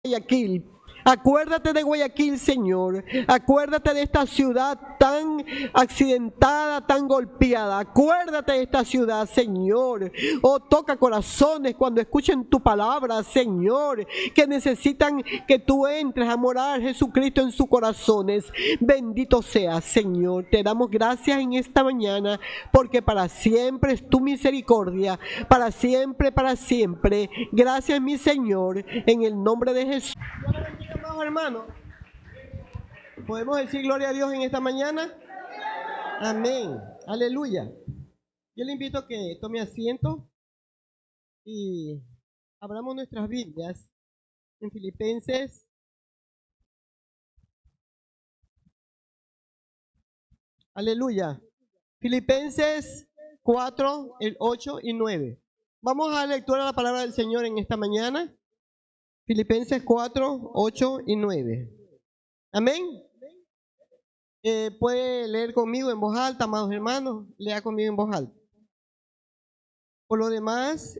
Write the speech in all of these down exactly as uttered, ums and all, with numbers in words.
Guayaquil. Acuérdate de Guayaquil, Señor. Acuérdate de esta ciudad tan accidentada, tan golpeada. Acuérdate de esta ciudad, Señor. Oh, toca corazones cuando escuchen tu palabra, Señor, que necesitan que tú entres a morar, Jesucristo, en sus corazones. Bendito seas, Señor. Te damos gracias en esta mañana, porque para siempre es tu misericordia. Para siempre, para siempre. Gracias, mi Señor, en el nombre de Jesús. Amados hermanos, ¿podemos decir gloria a Dios en esta mañana? Amén, aleluya. Yo le invito a que tome asiento y abramos nuestras Biblias en Filipenses aleluya, Filipenses cuatro, el ocho y nueve. Vamos a la lectura de la palabra del Señor en esta mañana. Filipenses cuatro, ocho y nueve. Amén. Eh, puede leer conmigo en voz alta, amados hermanos. Lea conmigo en voz alta. Por lo demás,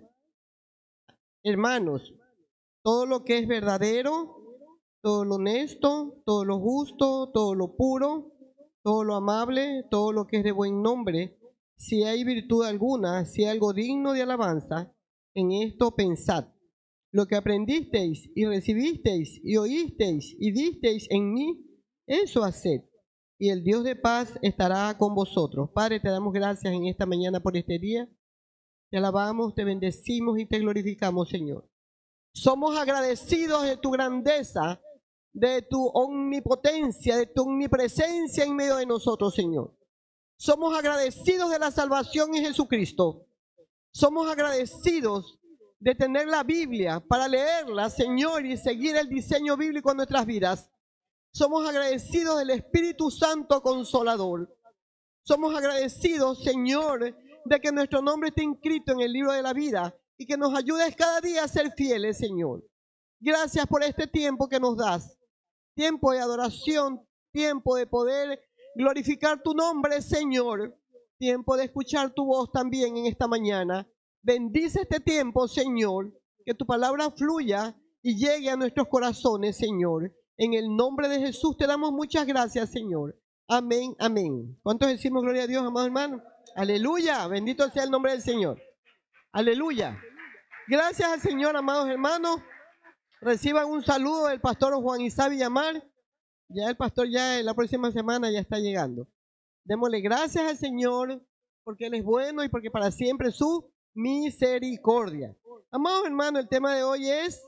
hermanos, todo lo que es verdadero, todo lo honesto, todo lo justo, todo lo puro, todo lo amable, todo lo que es de buen nombre, si hay virtud alguna, si hay algo digno de alabanza, en esto pensad. Lo que aprendisteis y recibisteis y oísteis y visteis en mí, eso haced, y el Dios de paz estará con vosotros. Padre, te damos gracias en esta mañana por este día. Te alabamos, te bendecimos y te glorificamos, Señor. Somos agradecidos de tu grandeza, de tu omnipotencia, de tu omnipresencia en medio de nosotros, Señor. Somos agradecidos de la salvación en Jesucristo. Somos agradecidos de tener la Biblia para leerla, Señor, y seguir el diseño bíblico en nuestras vidas. Somos agradecidos del Espíritu Santo Consolador. Somos agradecidos, Señor, de que nuestro nombre esté inscrito en el libro de la vida y que nos ayudes cada día a ser fieles, Señor. Gracias por este tiempo que nos das. Tiempo de adoración, tiempo de poder glorificar tu nombre, Señor. Tiempo de escuchar tu voz también en esta mañana. Bendice este tiempo, Señor, que tu palabra fluya y llegue a nuestros corazones, Señor. En el nombre de Jesús te damos muchas gracias, Señor. Amén, amén. ¿Cuántos decimos gloria a Dios, amados hermanos? Aleluya, bendito sea el nombre del Señor. Aleluya. Gracias al Señor, amados hermanos. Reciban un saludo del pastor Juan Isá Villamar. Ya el pastor ya la próxima semana ya está llegando. Démosle gracias al Señor porque Él es bueno y porque para siempre su misericordia. Amados hermanos, el tema de hoy es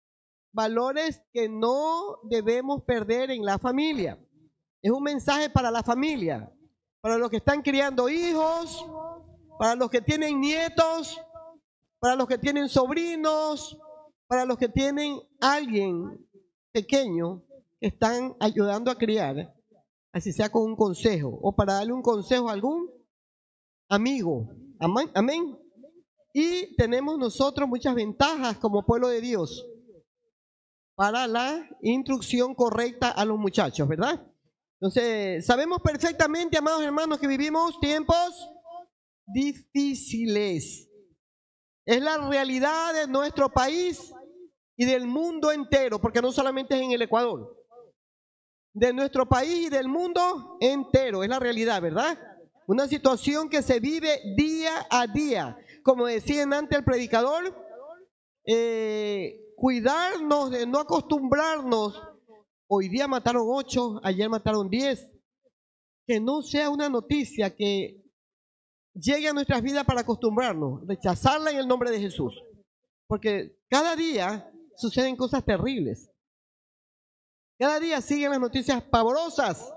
valores que no debemos perder en la familia. Es un mensaje para la familia, para los que están criando hijos, para los que tienen nietos, para los que tienen sobrinos, para los que tienen alguien pequeño que están ayudando a criar, así sea con un consejo o para darle un consejo a algún amigo. Amén. Amén. Y tenemos nosotros muchas ventajas como pueblo de Dios para la instrucción correcta a los muchachos, ¿verdad? Entonces, sabemos perfectamente, amados hermanos, que vivimos tiempos difíciles. Es la realidad de nuestro país y del mundo entero, porque no solamente es en el Ecuador. De nuestro país y del mundo entero, es la realidad, ¿verdad? Una situación que se vive día a día. Como decían antes el predicador, eh, cuidarnos de no acostumbrarnos. Hoy día mataron ocho, ayer mataron diez. Que no sea una noticia que llegue a nuestras vidas para acostumbrarnos, rechazarla en el nombre de Jesús. Porque cada día suceden cosas terribles. Cada día siguen las noticias pavorosas.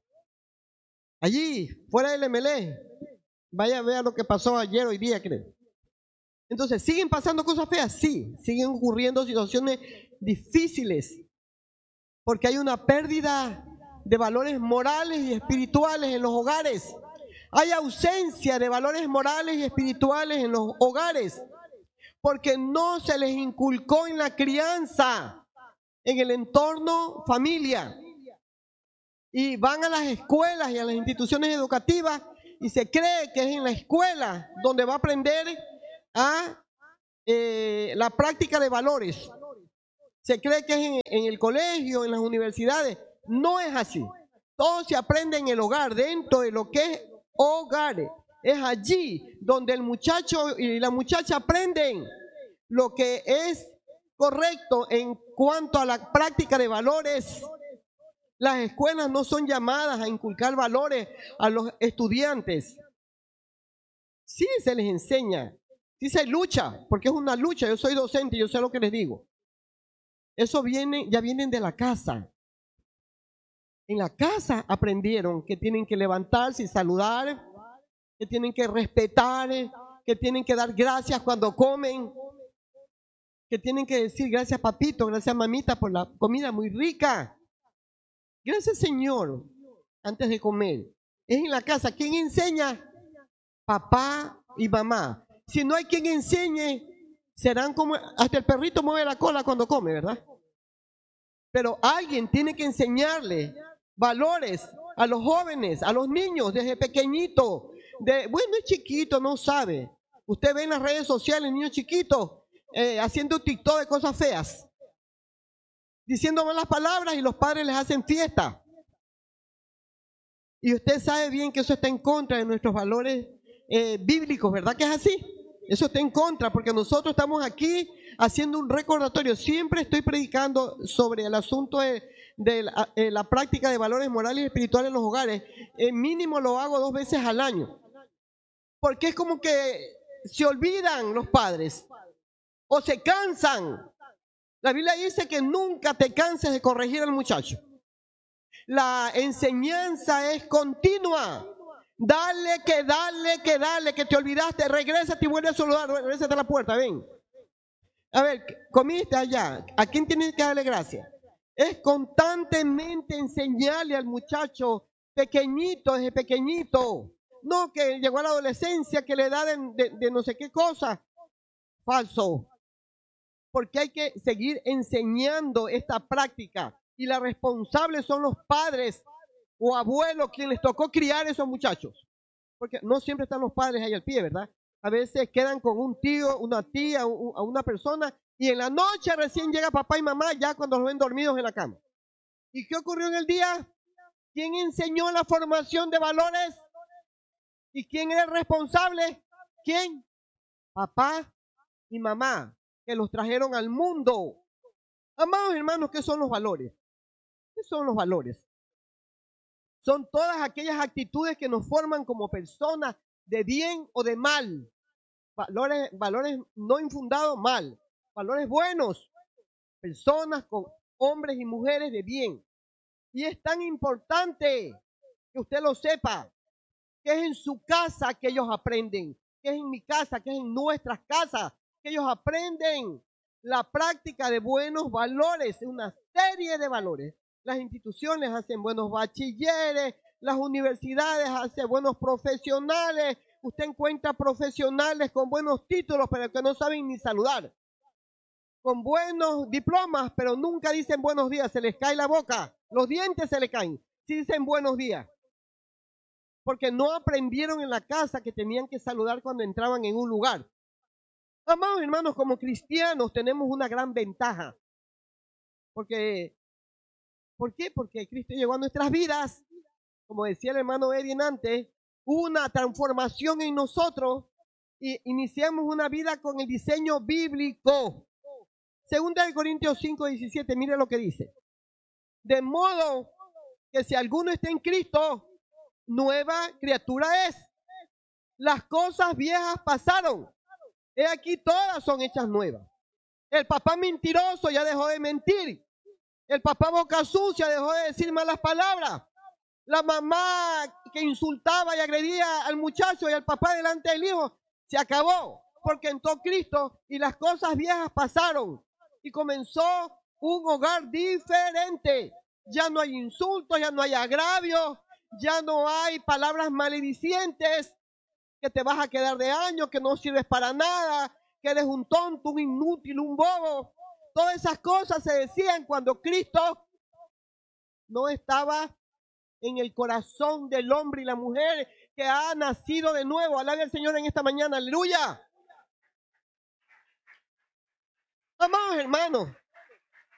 Allí, fuera del M L E, vaya a ver lo que pasó ayer, hoy día, creo. Entonces, ¿siguen pasando cosas feas? Sí, siguen ocurriendo situaciones difíciles, porque hay una pérdida de valores morales y espirituales en los hogares. Hay ausencia de valores morales y espirituales en los hogares, porque no se les inculcó en la crianza, en el entorno familia. Y van a las escuelas y a las instituciones educativas y se cree que es en la escuela donde va a aprender a eh, la práctica de valores. Se cree que es en, en el colegio, en las universidades. No es así. Todo se aprende en el hogar, dentro de lo que es hogar. Es allí donde el muchacho y la muchacha aprenden lo que es correcto en cuanto a la práctica de valores. Las escuelas no son llamadas a inculcar valores a los estudiantes. Sí se les enseña, sí se lucha, porque es una lucha. Yo soy docente y yo sé lo que les digo. Eso viene, ya vienen de la casa. En la casa aprendieron que tienen que levantarse y saludar, que tienen que respetar, que tienen que dar gracias cuando comen, que tienen que decir gracias papito, gracias mamita por la comida muy rica. Gracias Señor, antes de comer. Es en la casa. ¿Quién enseña? Papá y mamá. Si no hay quien enseñe, serán como, hasta el perrito mueve la cola cuando come, ¿verdad? Pero alguien tiene que enseñarle valores a los jóvenes, a los niños desde pequeñito. De, bueno, es chiquito, no sabe. Usted ve en las redes sociales niños chiquitos eh, haciendo TikTok de cosas feas, diciendo malas palabras y los padres les hacen fiesta. Y usted sabe bien que eso está en contra de nuestros valores eh, bíblicos, ¿verdad que es así? Eso está en contra, porque nosotros estamos aquí haciendo un recordatorio. Siempre estoy predicando sobre el asunto de, de la, eh, la práctica de valores morales y espirituales en los hogares. El mínimo lo hago dos veces al año, porque es como que se olvidan los padres o se cansan. La Biblia dice que nunca te canses de corregir al muchacho. La enseñanza es continua. Dale, que dale, que dale, que te olvidaste, regrésate y vuelve a saludar, regrésate a la puerta, ven. A ver, comiste allá, ¿a quién tienes que darle gracias? Es constantemente enseñarle al muchacho pequeñito, desde pequeñito. No que llegó a la adolescencia, que le da de, de, de no sé qué cosa. Falso. Porque hay que seguir enseñando esta práctica. Y la responsable son los padres o abuelos quienes les tocó criar a esos muchachos. Porque no siempre están los padres ahí al pie, ¿verdad? A veces quedan con un tío, una tía, un, a una persona, y en la noche recién llega papá y mamá, ya cuando los ven dormidos en la cama. ¿Y qué ocurrió en el día? ¿Quién enseñó la formación de valores? ¿Y quién era el responsable? ¿Quién? Papá y mamá, que los trajeron al mundo. Amados hermanos, ¿qué son los valores? ¿Qué son los valores? Son todas aquellas actitudes que nos forman como personas de bien o de mal. Valores, valores no infundados, mal. Valores buenos. Personas con hombres y mujeres de bien. Y es tan importante que usted lo sepa, que es en su casa que ellos aprenden, que es en mi casa, que es en nuestras casas, que ellos aprenden la práctica de buenos valores, una serie de valores. Las instituciones hacen buenos bachilleres, las universidades hacen buenos profesionales. Usted encuentra profesionales con buenos títulos, pero que no saben ni saludar. Con buenos diplomas, pero nunca dicen buenos días, se les cae la boca, los dientes se les caen, si dicen buenos días. Porque no aprendieron en la casa que tenían que saludar cuando entraban en un lugar. Amados hermanos, como cristianos tenemos una gran ventaja. Porque ¿Por qué? Porque Cristo llegó a nuestras vidas, como decía el hermano Edwin antes, hubo una transformación en nosotros y iniciamos una vida con el diseño bíblico. Segunda de Corintios cinco, diecisiete, mire lo que dice. De modo que si alguno está en Cristo, nueva criatura es. Las cosas viejas pasaron. He aquí todas son hechas nuevas. El papá mentiroso ya dejó de mentir. El papá boca sucia dejó de decir malas palabras. La mamá que insultaba y agredía al muchacho y al papá delante del hijo, se acabó, porque entró Cristo y las cosas viejas pasaron y comenzó un hogar diferente. Ya no hay insultos, ya no hay agravios, ya no hay palabras maledicientes, que te vas a quedar de años, que no sirves para nada, que eres un tonto, un inútil, un bobo. Todas esas cosas se decían cuando Cristo no estaba en el corazón del hombre y la mujer que ha nacido de nuevo. Alabe al Señor en esta mañana, aleluya. Amados hermanos,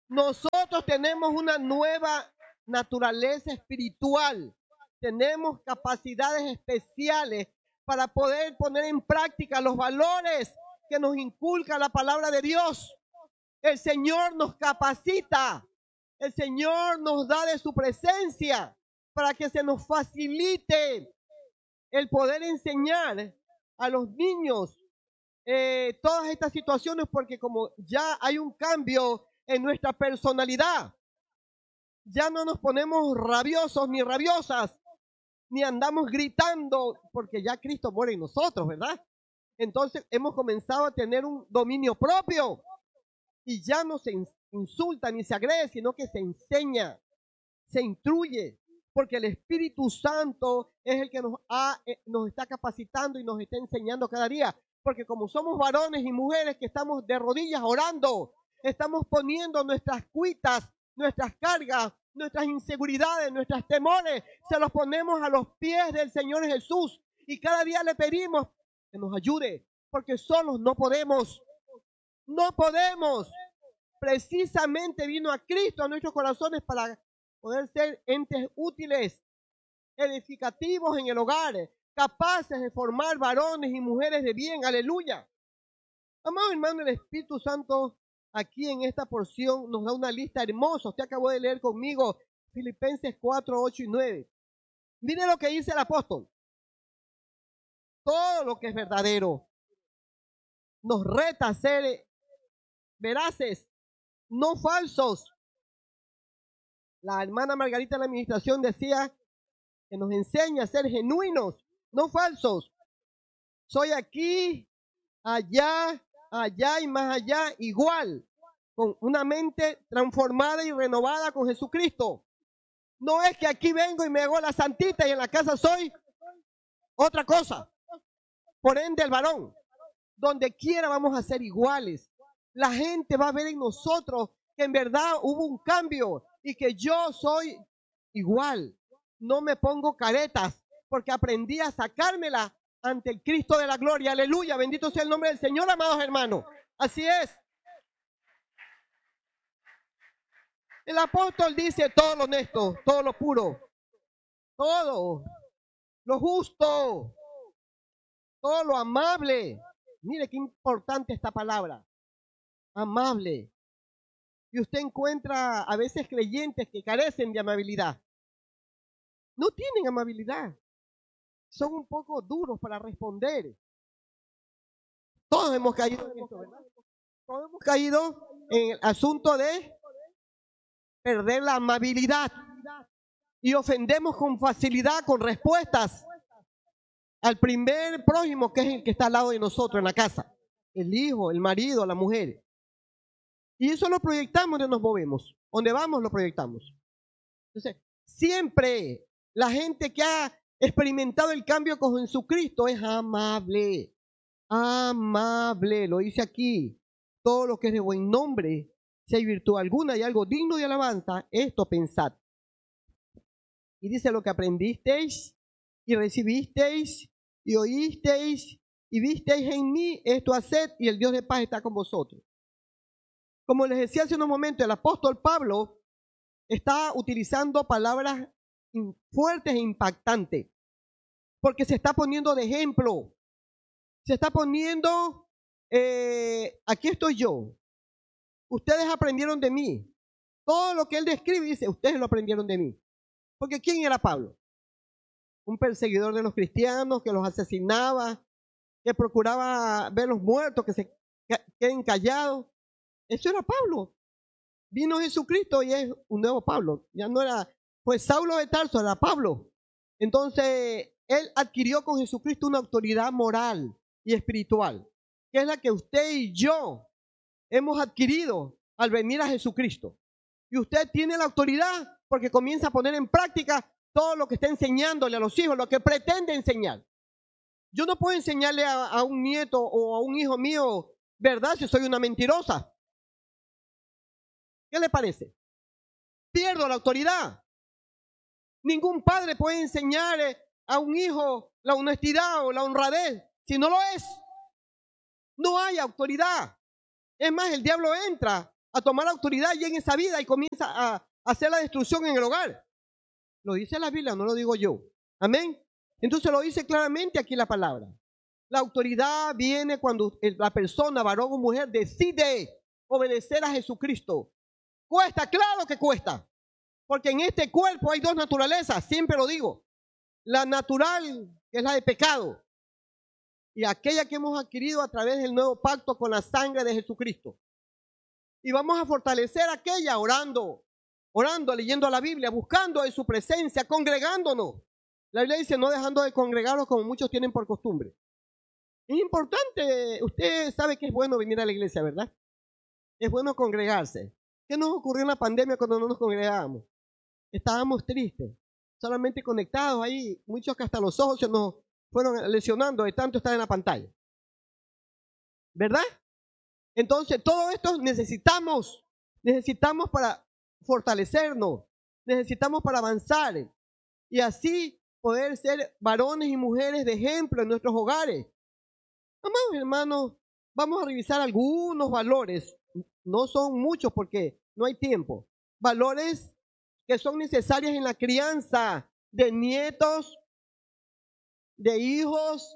Nosotros tenemos una nueva naturaleza espiritual. Tenemos capacidades especiales para poder poner en práctica los valores que nos inculca la palabra de Dios. El Señor nos capacita. El Señor nos da de su presencia para que se nos facilite el poder enseñar a los niños eh, todas estas situaciones, porque como ya hay un cambio en nuestra personalidad, ya no nos ponemos rabiosos ni rabiosas, ni andamos gritando, porque ya Cristo muere en nosotros, ¿verdad? Entonces hemos comenzado a tener un dominio propio y ya no se insulta ni se agrede, sino que se enseña, se instruye, porque el Espíritu Santo es el que nos, ha, eh, nos está capacitando y nos está enseñando cada día, porque como somos varones y mujeres que estamos de rodillas orando, estamos poniendo nuestras cuitas, nuestras cargas, nuestras inseguridades, nuestros temores, se los ponemos a los pies del Señor Jesús y cada día le pedimos que nos ayude, porque solos no podemos, no podemos. Precisamente vino a Cristo a nuestros corazones para poder ser entes útiles, edificativos en el hogar, capaces de formar varones y mujeres de bien. Aleluya. Amado hermano, el Espíritu Santo aquí en esta porción nos da una lista hermosa. Usted acabó de leer conmigo Filipenses cuatro, ocho y nueve. Mire lo que dice el apóstol. Todo lo que es verdadero nos reta a ser veraces, no falsos. La hermana Margarita de la administración decía que nos enseña a ser genuinos, no falsos. Soy aquí, allá, allá y más allá, igual, con una mente transformada y renovada con Jesucristo. No es que aquí vengo y me hago la santita y en la casa soy otra cosa. Por ende, el varón, donde quiera vamos a ser iguales. La gente va a ver en nosotros que en verdad hubo un cambio y que yo soy igual. No me pongo caretas porque aprendí a sacármela ante el Cristo de la gloria. Aleluya, bendito sea el nombre del Señor, amados hermanos. Así es. El apóstol dice todo lo honesto, todo lo puro, todo lo justo, todo lo amable. Mire qué importante esta palabra, amable. Y usted encuentra a veces creyentes que carecen de amabilidad. No tienen amabilidad. Son un poco duros para responder. Todos hemos caído en esto, ¿verdad? Todos hemos caído en el asunto de perder la amabilidad. Y ofendemos con facilidad, con respuestas al primer prójimo, que es el que está al lado de nosotros en la casa. El hijo, el marido, la mujer. Y eso lo proyectamos donde nos movemos. Donde vamos lo proyectamos. Entonces, siempre la gente que ha experimentado el cambio con Jesucristo es amable. Amable, lo dice aquí. Todo lo que es de buen nombre, si hay virtud alguna y algo digno de alabanza, esto pensad. Y dice lo que aprendisteis y recibisteis y oísteis y visteis en mí, esto haced y el Dios de paz está con vosotros. Como les decía hace unos momentos, el apóstol Pablo está utilizando palabras fuertes e impactantes, porque se está poniendo de ejemplo, se está poniendo, eh, aquí estoy yo, ustedes aprendieron de mí, todo lo que él describe dice, ustedes lo aprendieron de mí, porque ¿quién era Pablo? Un perseguidor de los cristianos que los asesinaba, que procuraba ver los muertos, que se queden callados. Eso era Pablo. Vino Jesucristo y es un nuevo Pablo. Ya no era, pues Saulo de Tarso era Pablo. Entonces, él adquirió con Jesucristo una autoridad moral y espiritual, que es la que usted y yo hemos adquirido al venir a Jesucristo. Y usted tiene la autoridad porque comienza a poner en práctica todo lo que está enseñándole a los hijos, lo que pretende enseñar. Yo no puedo enseñarle a, a un nieto o a un hijo mío, ¿verdad? Si soy una mentirosa. ¿Qué le parece? Pierdo la autoridad. Ningún padre puede enseñar a un hijo la honestidad o la honradez si no lo es. No hay autoridad. Es más, el diablo entra a tomar autoridad ya en esa vida y comienza a hacer la destrucción en el hogar. Lo dice la Biblia, no lo digo yo. Amén. Entonces lo dice claramente aquí la palabra. La autoridad viene cuando la persona, varón o mujer, decide obedecer a Jesucristo. Cuesta, claro que cuesta. Porque en este cuerpo hay dos naturalezas, siempre lo digo. La natural, que es la de pecado, y aquella que hemos adquirido a través del nuevo pacto con la sangre de Jesucristo. Y vamos a fortalecer aquella orando, orando, leyendo la Biblia, buscando en su presencia, congregándonos. La Biblia dice, no dejando de congregarnos como muchos tienen por costumbre. Es importante, usted sabe que es bueno venir a la iglesia, ¿verdad? Es bueno congregarse. ¿Qué nos ocurrió en la pandemia cuando no nos congregábamos? Estábamos tristes, solamente conectados ahí, muchos que hasta los ojos se nos fueron lesionando de tanto estar en la pantalla. ¿Verdad? Entonces, todo esto necesitamos, necesitamos para fortalecernos, necesitamos para avanzar y así poder ser varones y mujeres de ejemplo en nuestros hogares. Amados hermanos, vamos a revisar algunos valores, no son muchos porque no hay tiempo, valores que son necesarios en la crianza de nietos, de hijos,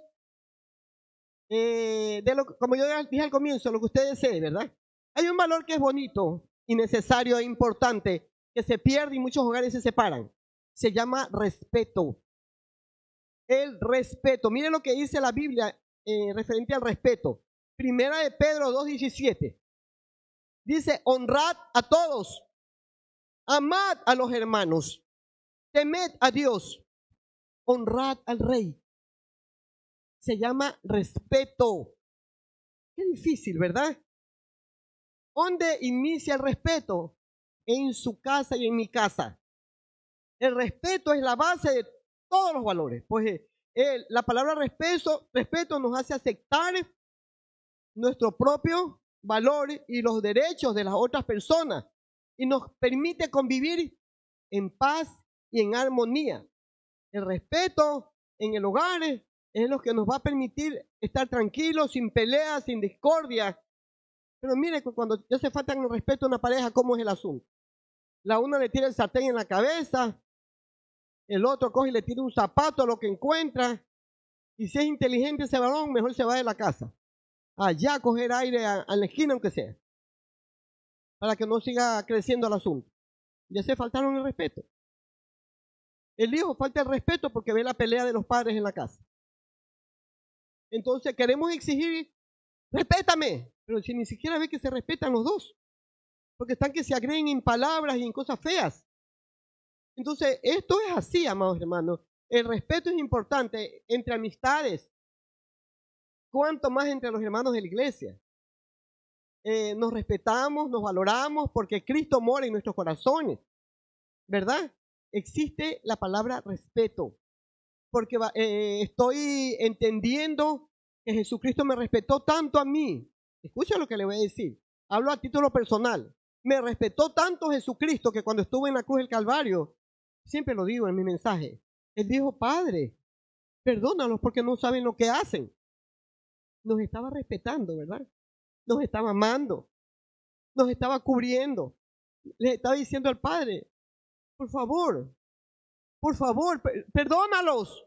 eh, de lo, como yo dije al comienzo, lo que usted desee, ¿verdad? Hay un valor que es bonito y necesario e importante, que se pierde y muchos hogares se separan. Se llama respeto. El respeto. Mire lo que dice la Biblia eh, referente al respeto. Primera de Pedro dos diecisiete. Dice, honrad a todos, amad a los hermanos, temed a Dios, honrad al rey. Se llama respeto. Qué difícil, ¿verdad? ¿Dónde inicia el respeto? En su casa y en mi casa. El respeto es la base de todos los valores. Pues eh, la palabra respeto, respeto nos hace aceptar nuestro propio valor y los derechos de las otras personas y nos permite convivir en paz y en armonía. El respeto en el hogar es lo que nos va a permitir estar tranquilos, sin peleas, sin discordia. Pero mire, cuando ya se falta el respeto a una pareja, ¿cómo es el asunto? La una le tira el sartén en la cabeza, el otro coge y le tira un zapato a lo que encuentra, y si es inteligente ese varón, mejor se va de la casa, allá a coger aire a, a la esquina aunque sea, para que no siga creciendo el asunto. Ya se faltaron el respeto. El hijo falta el respeto porque ve la pelea de los padres en la casa. Entonces queremos exigir, respétame, pero si ni siquiera ve que se respetan los dos, porque están que se agreden en palabras y en cosas feas. Entonces, esto es así, amados hermanos. El respeto es importante entre amistades, cuanto más entre los hermanos de la iglesia. Eh, nos respetamos, nos valoramos, porque Cristo mora en nuestros corazones, ¿verdad? Existe la palabra respeto, porque eh, estoy entendiendo que Jesucristo me respetó tanto a mí. Escucha lo que le voy a decir. Hablo a título personal. Me respetó tanto Jesucristo que cuando estuve en la cruz del Calvario, siempre lo digo en mi mensaje, Él dijo, Padre, perdónalos porque no saben lo que hacen. Nos estaba respetando, ¿verdad? Nos estaba amando, nos estaba cubriendo. Le estaba diciendo al Padre, por favor, por favor, per perdónalos.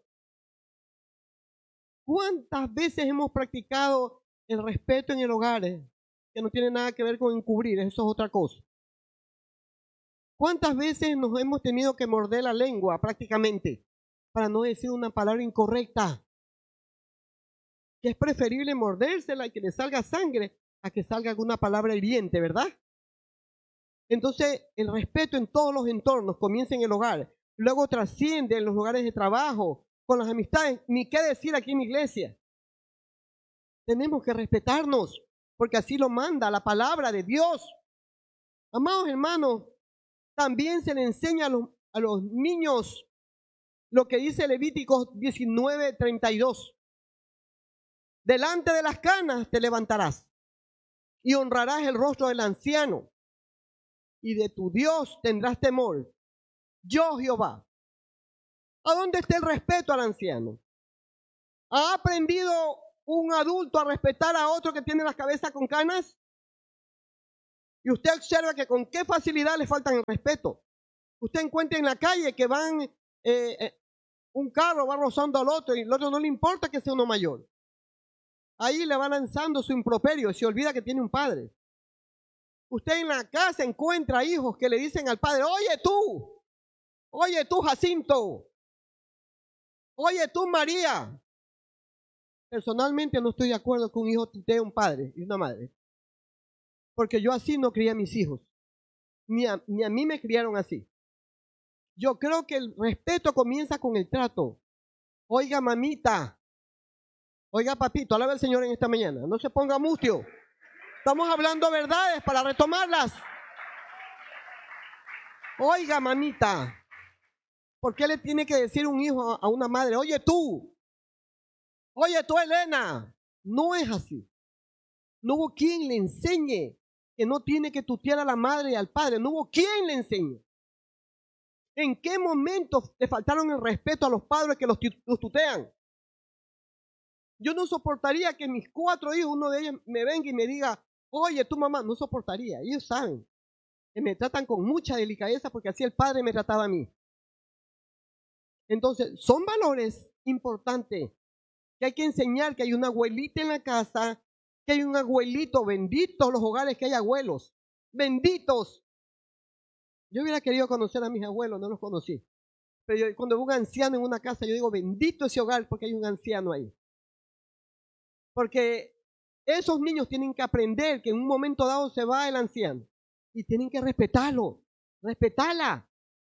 ¿Cuántas veces hemos practicado el respeto en el hogar? Que no tiene nada que ver con encubrir, eso es otra cosa. ¿Cuántas veces nos hemos tenido que morder la lengua prácticamente para no decir una palabra incorrecta? Que es preferible mordérsela y que le salga sangre a que salga alguna palabra hiriente, ¿verdad? Entonces, el respeto en todos los entornos comienza en el hogar, luego trasciende en los lugares de trabajo, con las amistades, ni qué decir aquí en mi iglesia. Tenemos que respetarnos, porque así lo manda la palabra de Dios. Amados hermanos, también se le enseña a los, a los niños lo que dice Levíticos diecinueve, treinta y dos. Delante de las canas te levantarás y honrarás el rostro del anciano y de tu Dios tendrás temor. Yo, Jehová. ¿A dónde está el respeto al anciano? ¿Ha aprendido un adulto a respetar a otro que tiene la cabeza con canas? Y usted observa que con qué facilidad le faltan el respeto. Usted encuentra en la calle que van, eh, eh, un carro va rozando al otro y el otro no le importa que sea uno mayor. Ahí le va lanzando su improperio y se olvida que tiene un padre. Usted en la casa encuentra hijos que le dicen al padre, oye tú, oye tú Jacinto, oye tú María. Personalmente no estoy de acuerdo que un hijo tutee a un padre y una madre. Porque yo así no crié a mis hijos. Ni a, ni a mí me criaron así. Yo creo que el respeto comienza con el trato. Oiga, mamita. Oiga, papito, alaba al Señor en esta mañana. No se ponga mustio. Estamos hablando verdades para retomarlas. Oiga, mamita. ¿Por qué le tiene que decir un hijo a una madre? Oye, tú. Oye, tú, Elena. No es así. No hubo quien le enseñe que no tiene que tutear a la madre y al padre. No hubo quien le enseñe. ¿En qué momento le faltaron el respeto a los padres que los, los tutean? Yo no soportaría que mis cuatro hijos, uno de ellos me venga y me diga, oye, tu mamá, no soportaría. Ellos saben que me tratan con mucha delicadeza porque así el padre me trataba a mí. Entonces, son valores importantes que hay que enseñar, que hay una abuelita en la casa, que hay un abuelito, benditos los hogares que hay abuelos, benditos. Yo hubiera querido conocer a mis abuelos, no los conocí. Pero yo, cuando veo un anciano en una casa, yo digo, bendito ese hogar porque hay un anciano ahí. Porque esos niños tienen que aprender que en un momento dado se va el anciano y tienen que respetarlo, respetarla.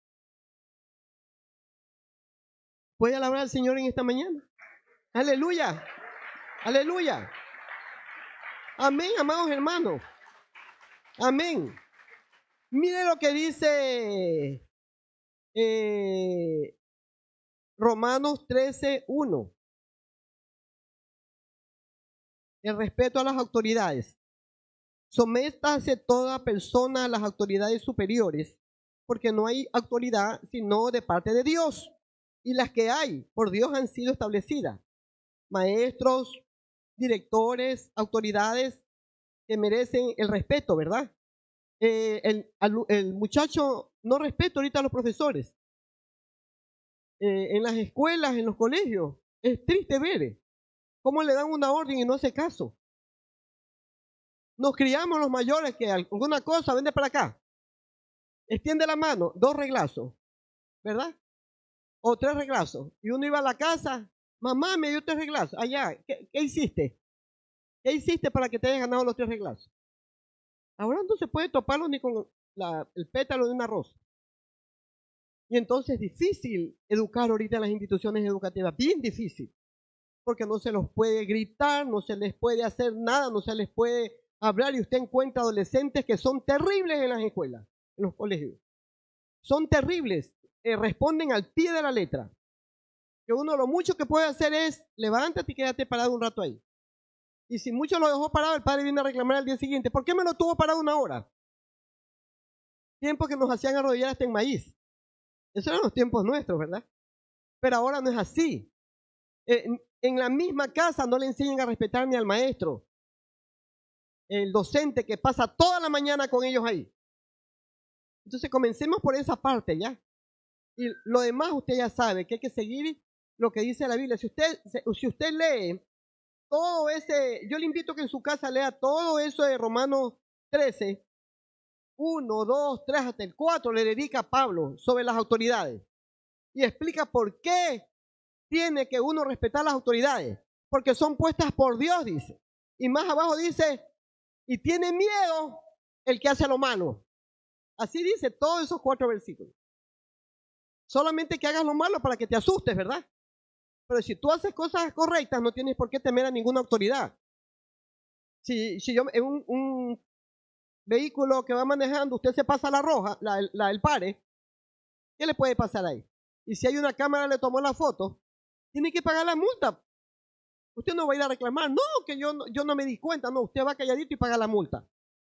¿Puede alabar al Señor en esta mañana? Aleluya, aleluya. Amén, amados hermanos. Amén. Mire lo que dice eh, Romanos trece, uno. El respeto a las autoridades. Sométase toda persona a las autoridades superiores, porque no hay autoridad sino de parte de Dios. Y las que hay, por Dios han sido establecidas. Maestros, directores, autoridades que merecen el respeto, ¿verdad? Eh, el, el muchacho no respeta ahorita a los profesores. Eh, en las escuelas, en los colegios, es triste ver cómo le dan una orden y no hace caso. Nos criamos los mayores que alguna cosa, vende para acá. Extiende la mano, dos reglazos, ¿verdad? O tres reglazos. Y uno iba a la casa, mamá me dio tres reglazos. Allá, ¿qué, qué hiciste? ¿Qué hiciste para que te hayas ganado los tres reglazos? Ahora no se puede toparlo ni con la, el pétalo de una rosa. Y entonces es difícil educar ahorita en las instituciones educativas, bien difícil. Porque no se los puede gritar, no se les puede hacer nada, no se les puede hablar. Y usted encuentra adolescentes que son terribles en las escuelas, en los colegios. Son terribles, eh, responden al pie de la letra. Que uno lo mucho que puede hacer es, levántate y quédate parado un rato ahí. Y si mucho lo dejó parado, el padre viene a reclamar al día siguiente. ¿Por qué me lo tuvo parado una hora? Tiempos que nos hacían arrodillar hasta en maíz. Esos eran los tiempos nuestros, ¿verdad? Pero ahora no es así. Eh, en la misma casa no le enseñan a respetar ni al maestro. El docente que pasa toda la mañana con ellos ahí. Entonces comencemos por esa parte, ¿ya? Y lo demás usted ya sabe que hay que seguir lo que dice la Biblia. Si usted, si usted lee todo ese, yo le invito a que en su casa lea todo eso de Romanos trece, uno, dos, tres, hasta el cuatro, le dedica a Pablo sobre las autoridades. Y explica por qué tiene que uno respetar las autoridades. Porque son puestas por Dios, dice. Y más abajo dice, y tiene miedo el que hace lo malo. Así dice todos esos cuatro versículos. Solamente que hagas lo malo para que te asustes, ¿verdad? Pero si tú haces cosas correctas, no tienes por qué temer a ninguna autoridad. Si, si yo en un, un vehículo que va manejando, usted se pasa la roja, la, la del pare, ¿qué le puede pasar ahí? Y si hay una cámara le tomó la foto, tiene que pagar la multa. Usted no va a ir a reclamar, no, que yo, yo no me di cuenta, no, usted va calladito y paga la multa.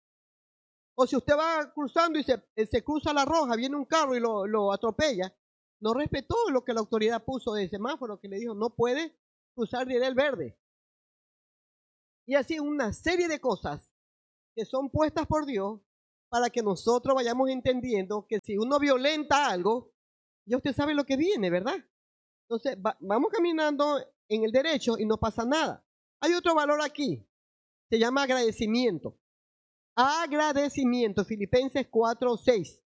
O si usted va cruzando y se, se cruza la roja, viene un carro y lo, lo atropella, no respetó lo que la autoridad puso de semáforo, que le dijo, no puede cruzar ni del verde. Y así una serie de cosas que son puestas por Dios para que nosotros vayamos entendiendo que si uno violenta algo, ya usted sabe lo que viene, ¿verdad? Entonces, va, vamos caminando en el derecho y no pasa nada. Hay otro valor aquí, se llama agradecimiento. Agradecimiento, Filipenses cuatro, seis.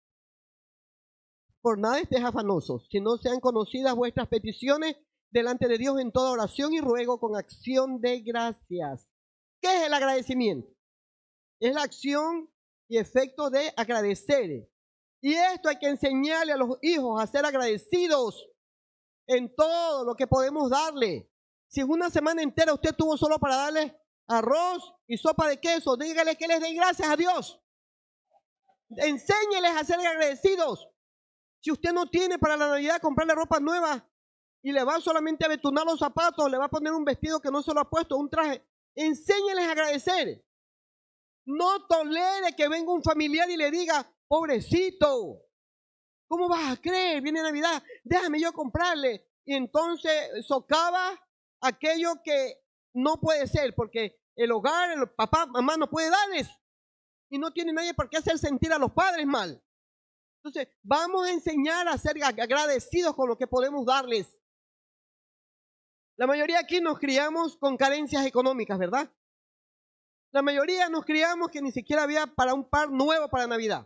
Por nada estéis afanosos, si no sean conocidas vuestras peticiones delante de Dios en toda oración y ruego con acción de gracias. ¿Qué es el agradecimiento? Es la acción y efecto de agradecer. Y esto hay que enseñarle a los hijos a ser agradecidos en todo lo que podemos darle. Si en una semana entera usted tuvo solo para darle arroz y sopa de queso, dígale que les den gracias a Dios. Enséñeles a ser agradecidos. Si usted no tiene para la Navidad comprarle ropa nueva y le va solamente a betunar los zapatos, le va a poner un vestido que no se lo ha puesto, un traje, enséñeles a agradecer. No tolere que venga un familiar y le diga, pobrecito, ¿cómo vas a creer? Viene Navidad, déjame yo comprarle. Y entonces socava aquello que no puede ser, porque el hogar, el papá, mamá no puede darles. Y no tiene nadie por qué hacer sentir a los padres mal. Entonces, vamos a enseñar a ser agradecidos con lo que podemos darles. La mayoría aquí nos criamos con carencias económicas, ¿verdad? La mayoría nos criamos que ni siquiera había para un par nuevo para Navidad.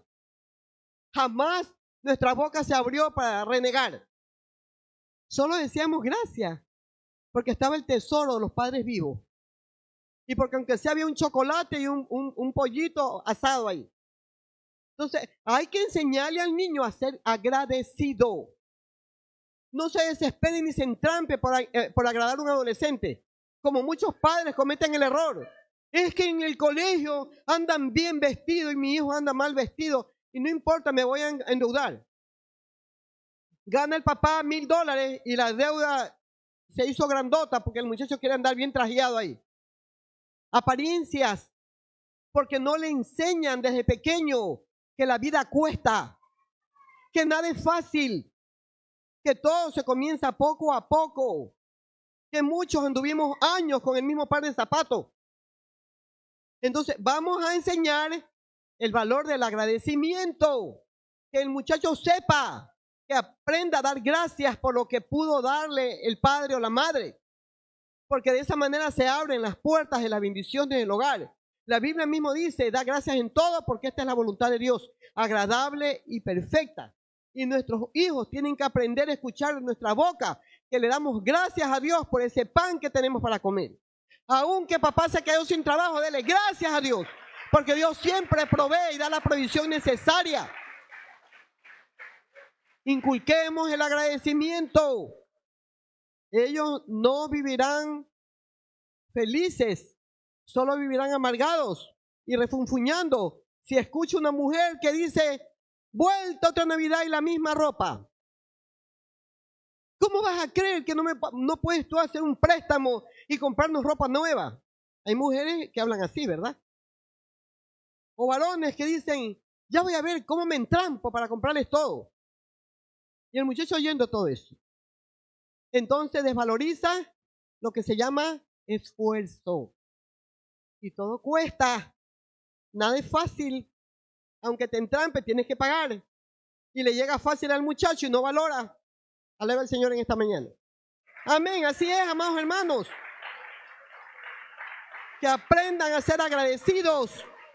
Jamás nuestra boca se abrió para renegar. Solo decíamos gracias, porque estaba el tesoro de los padres vivos. Y porque aunque sea había un chocolate y un, un, un pollito asado ahí. Entonces, hay que enseñarle al niño a ser agradecido. No se desespere ni se entrampe por, eh, por agradar a un adolescente, como muchos padres cometen el error. Es que en el colegio andan bien vestidos y mi hijo anda mal vestido y no importa, me voy a endeudar. Gana el papá mil dólares y la deuda se hizo grandota porque el muchacho quiere andar bien trajeado ahí. Apariencias, porque no le enseñan desde pequeño que la vida cuesta, que nada es fácil, que todo se comienza poco a poco, que muchos anduvimos años con el mismo par de zapatos. Entonces vamos a enseñar el valor del agradecimiento, que el muchacho sepa, que aprenda a dar gracias por lo que pudo darle el padre o la madre, porque de esa manera se abren las puertas de la bendición del hogar. La Biblia mismo dice, da gracias en todo porque esta es la voluntad de Dios, agradable y perfecta. Y nuestros hijos tienen que aprender a escuchar de nuestra boca que le damos gracias a Dios por ese pan que tenemos para comer. Aunque papá se quedó sin trabajo, dele gracias a Dios, porque Dios siempre provee y da la provisión necesaria. Inculquemos el agradecimiento. Ellos no vivirán felices, solo vivirán amargados y refunfuñando. Si escucha una mujer que dice, vuelta otra Navidad y la misma ropa. ¿Cómo vas a creer que no, me, no puedes tú hacer un préstamo y comprarnos ropa nueva? Hay mujeres que hablan así, ¿verdad? O varones que dicen, ya voy a ver cómo me entrampo para comprarles todo. Y el muchacho oyendo todo eso. Entonces desvaloriza lo que se llama esfuerzo. Y todo cuesta. Nada es fácil. Aunque te entrampe, tienes que pagar. Y le llega fácil al muchacho y no valora. Alaba al Señor en esta mañana. Amén. Así es, amados hermanos. Que aprendan a ser agradecidos.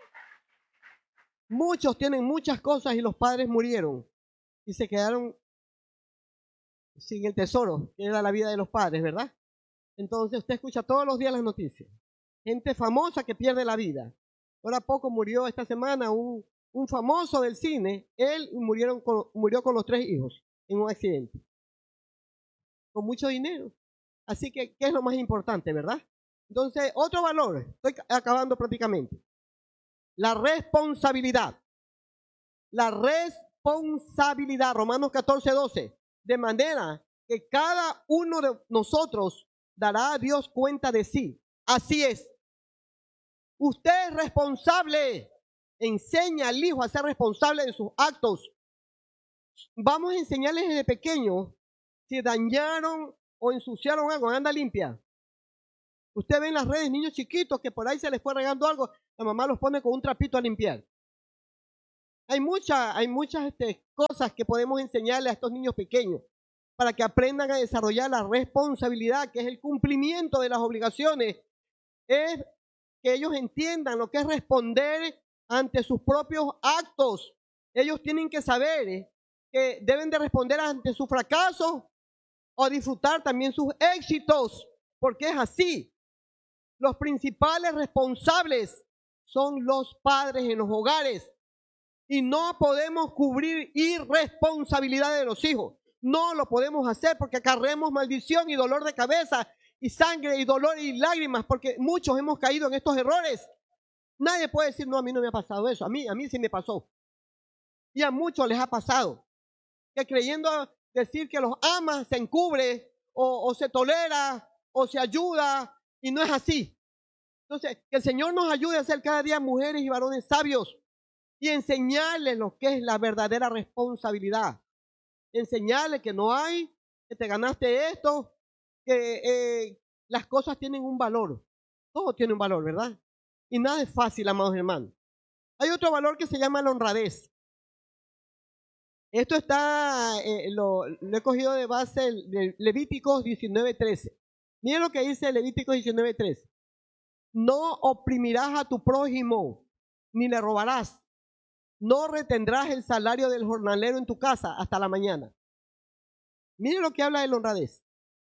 Muchos tienen muchas cosas y los padres murieron. Y se quedaron sin el tesoro, que era la vida de los padres, ¿verdad? Entonces usted escucha todos los días las noticias. Gente famosa que pierde la vida. Ahora poco murió esta semana un, un famoso del cine. Él murieron con, murió con los tres hijos en un accidente. Con mucho dinero. Así que, ¿qué es lo más importante, verdad? Entonces, otro valor. Estoy acabando prácticamente. La responsabilidad. La responsabilidad. Romanos catorce, doce. De manera que cada uno de nosotros dará a Dios cuenta de sí. Así es. Usted es responsable. Enseña al hijo a ser responsable de sus actos. Vamos a enseñarles desde pequeños. Si dañaron o ensuciaron algo, anda limpia. Usted ve en las redes niños chiquitos que por ahí se les fue regando algo, la mamá los pone con un trapito a limpiar. Hay, mucha, hay muchas este, cosas que podemos enseñarle a estos niños pequeños para que aprendan a desarrollar la responsabilidad, que es el cumplimiento de las obligaciones. Es que ellos entiendan lo que es responder ante sus propios actos. Ellos tienen que saber que deben de responder ante sus fracasos o disfrutar también sus éxitos, porque es así. Los principales responsables son los padres en los hogares y no podemos cubrir irresponsabilidades de los hijos. No lo podemos hacer porque acarreamos maldición y dolor de cabeza y sangre y dolor y lágrimas, porque muchos hemos caído en estos errores. Nadie puede decir, no, a mí no me ha pasado eso, a mí, a mí sí me pasó. Y a muchos les ha pasado, que creyendo decir que los ama, se encubre o, o se tolera o se ayuda, y no es así. Entonces, que el Señor nos ayude a ser cada día mujeres y varones sabios y enseñarles lo que es la verdadera responsabilidad. Enseñarles que no hay, que te ganaste esto, que eh, las cosas tienen un valor. Todo tiene un valor, ¿verdad? Y nada es fácil, amados hermanos. Hay otro valor que se llama la honradez. Esto está, eh, lo, lo he cogido de base de Levíticos diecinueve trece. Miren lo que dice Levíticos diecinueve trece. No oprimirás a tu prójimo, ni le robarás. No retendrás el salario del jornalero en tu casa hasta la mañana. Miren lo que habla de la honradez.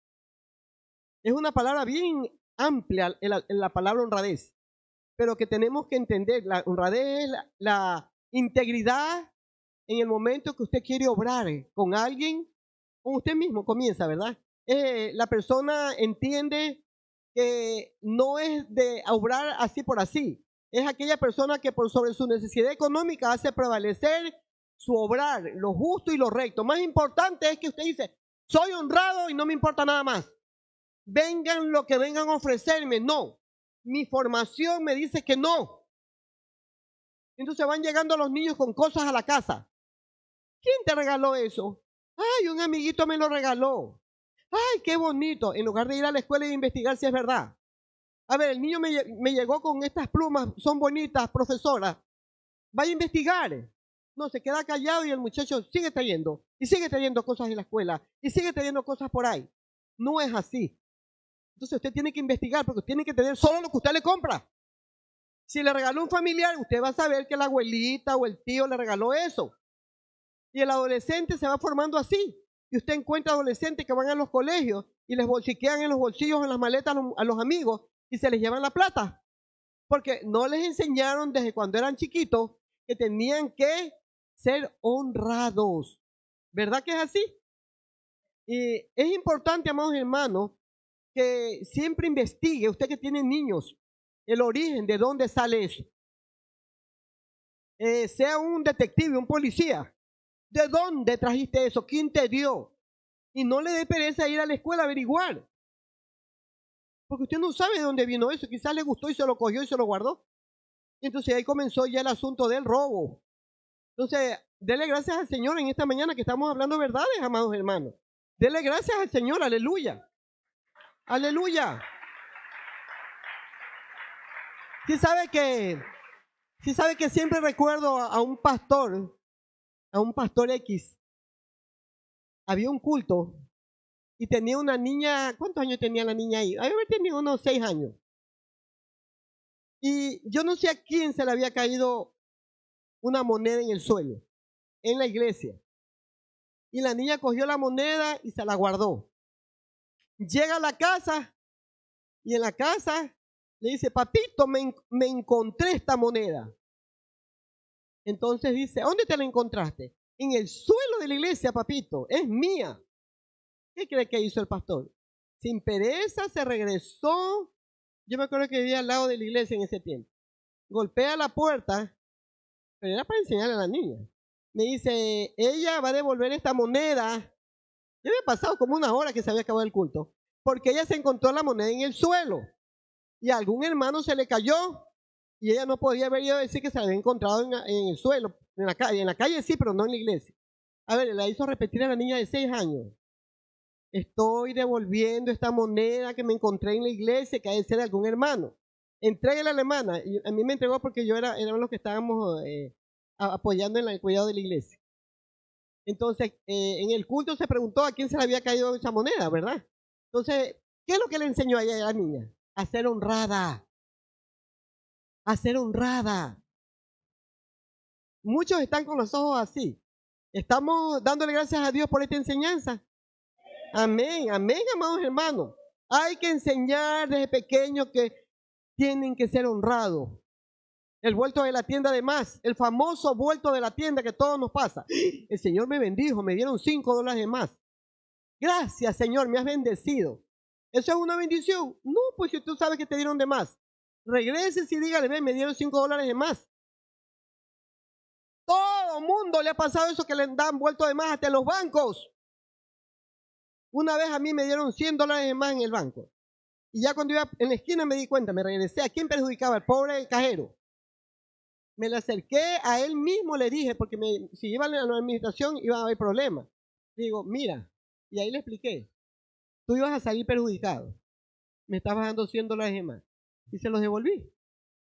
Es una palabra bien amplia en la, en la palabra honradez, pero que tenemos que entender. La honradez es la, la integridad en el momento que usted quiere obrar con alguien, con usted mismo comienza, ¿verdad? Eh, la persona entiende que no es de obrar así por así. Es aquella persona que por sobre su necesidad económica hace prevalecer su obrar, lo justo y lo recto. Más importante es que usted dice, soy honrado y no me importa nada más. Vengan lo que vengan a ofrecerme, no. Mi formación me dice que no. Entonces van llegando los niños con cosas a la casa. ¿Quién te regaló eso? Ay, un amiguito me lo regaló. Ay, qué bonito. En lugar de ir a la escuela e investigar si es verdad. A ver, el niño me, me llegó con estas plumas, son bonitas, profesora. Vaya a investigar. No, se queda callado y el muchacho sigue trayendo. Y sigue trayendo cosas en la escuela. Y sigue trayendo cosas por ahí. No es así. Entonces usted tiene que investigar porque tiene que tener solo lo que usted le compra. Si le regaló un familiar, usted va a saber que la abuelita o el tío le regaló eso. Y el adolescente se va formando así. Y usted encuentra adolescentes que van a los colegios y les bolsiquean en los bolsillos, en las maletas a los, a los amigos y se les llevan la plata. Porque no les enseñaron desde cuando eran chiquitos que tenían que ser honrados. ¿Verdad que es así? Y es importante, amados hermanos, que siempre investigue, usted que tiene niños, el origen de dónde sale eso. Eh, sea un detective, un policía. ¿De dónde trajiste eso? ¿Quién te dio? Y no le dé pereza ir a la escuela a averiguar. Porque usted no sabe de dónde vino eso. Quizás le gustó y se lo cogió y se lo guardó. Y entonces ahí comenzó ya el asunto del robo. Entonces, dele gracias al Señor en esta mañana que estamos hablando verdades, amados hermanos. Dele gracias al Señor, aleluya. Aleluya. Sí sabe que, sí sabe que siempre recuerdo a, a un pastor, a un pastor X. Había un culto y tenía una niña, ¿cuántos años tenía la niña ahí? Había tenido unos seis años. Y yo no sé a quién se le había caído una moneda en el suelo, en la iglesia. Y la niña cogió la moneda y se la guardó. Llega a la casa y en la casa le dice, papito, me, me encontré esta moneda. Entonces dice, ¿dónde te la encontraste? En el suelo de la iglesia, papito, es mía. ¿Qué cree que hizo el pastor? Sin pereza se regresó. Yo me acuerdo que vivía al lado de la iglesia en ese tiempo. Golpea la puerta, pero era para enseñarle a la niña. Me dice, ella va a devolver esta moneda. Ya había pasado como una hora que se había acabado el culto, porque ella se encontró la moneda en el suelo y a algún hermano se le cayó y ella no podía haber ido a decir que se la había encontrado en, en el suelo, en la calle. En la calle sí, pero no en la iglesia. A ver, la hizo repetir a la niña de seis años. Estoy devolviendo esta moneda que me encontré en la iglesia, que ha de ser de algún hermano. Entréguela a la hermana. Y a mí me entregó porque yo era, éramos los que estábamos eh, apoyando en el cuidado de la iglesia. Entonces, eh, en el culto se preguntó a quién se le había caído esa moneda, ¿verdad? Entonces, ¿qué es lo que le enseñó a ella a la niña? A ser honrada. A ser honrada. Muchos están con los ojos así. Estamos dándole gracias a Dios por esta enseñanza. Amén, amén, amados hermanos. Hay que enseñar desde pequeños que tienen que ser honrados. El vuelto de la tienda de más, el famoso vuelto de la tienda que todo nos pasa. El Señor me bendijo, me dieron cinco dólares de más. Gracias, Señor, me has bendecido. ¿Eso es una bendición? No, pues si tú sabes que te dieron de más. Regreses y dígale, ven, me dieron cinco dólares de más. Todo mundo le ha pasado eso que le dan vuelto de más hasta en los bancos. Una vez a mí me dieron cien dólares de más en el banco. Y ya cuando iba en la esquina me di cuenta, me regresé. ¿A quién perjudicaba? El pobre cajero. Me le acerqué a él mismo, le dije, porque me, si iba a la administración iba a haber problemas. Digo, mira, y ahí le expliqué, tú ibas a salir perjudicado. Me estabas dando cien dólares de más. Y se los devolví.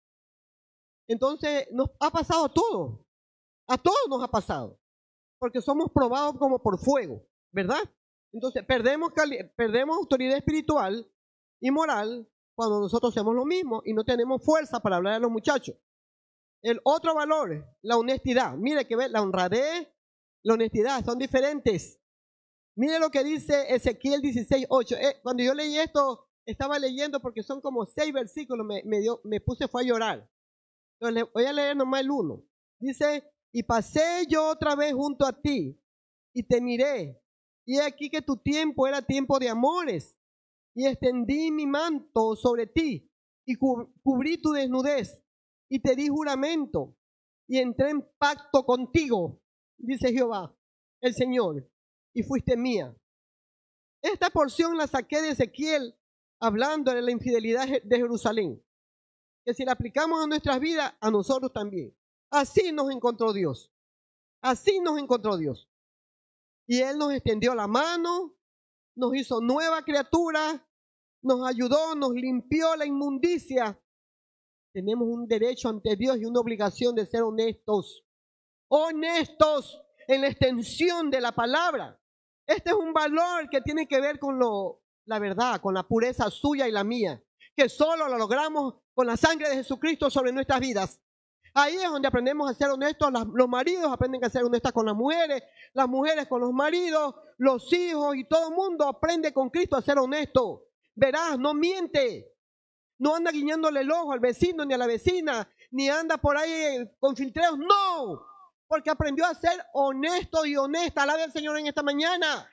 Entonces, nos ha pasado a todos. A todos nos ha pasado. Porque somos probados como por fuego, ¿verdad? Entonces, perdemos, perdemos autoridad espiritual y moral cuando nosotros hacemos lo mismo y no tenemos fuerza para hablar a los muchachos. El otro valor, la honestidad. Mire que ve, la honradez, la honestidad son diferentes. Mire lo que dice Ezequiel dieciséis ocho. Eh, cuando yo leí esto, estaba leyendo porque son como seis versículos, me, me, dio, me puse fue a llorar. Entonces voy a leer nomás el uno. Dice, y pasé yo otra vez junto a ti y te miré. Y aquí que tu tiempo era tiempo de amores. Y extendí mi manto sobre ti y cubrí tu desnudez. Y te di juramento y entré en pacto contigo, dice Jehová, el Señor, y fuiste mía. Esta porción la saqué de Ezequiel hablando de la infidelidad de Jerusalén, que si la aplicamos a nuestras vidas, a nosotros también. Así nos encontró Dios, así nos encontró Dios. Y Él nos extendió la mano, nos hizo nueva criatura, nos ayudó, nos limpió la inmundicia. Tenemos un derecho ante Dios y una obligación de ser honestos. Honestos en la extensión de la palabra. Este es un valor que tiene que ver con lo, la verdad, con la pureza suya y la mía, que solo lo logramos con la sangre de Jesucristo sobre nuestras vidas. Ahí es donde aprendemos a ser honestos. Los maridos aprenden a ser honestos con las mujeres, las mujeres con los maridos, los hijos y todo el mundo aprende con Cristo a ser honesto. Verás, no miente. No anda guiñándole el ojo al vecino ni a la vecina, ni anda por ahí con filtreos. No, porque aprendió a ser honesto y honesta. Alabe al Señor en esta mañana.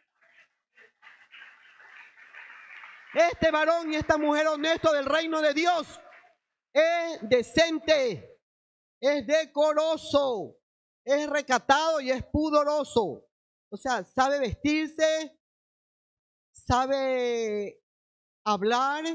Este varón y esta mujer honesto del reino de Dios es decente, es decoroso, es recatado y es pudoroso. O sea, sabe vestirse, sabe hablar,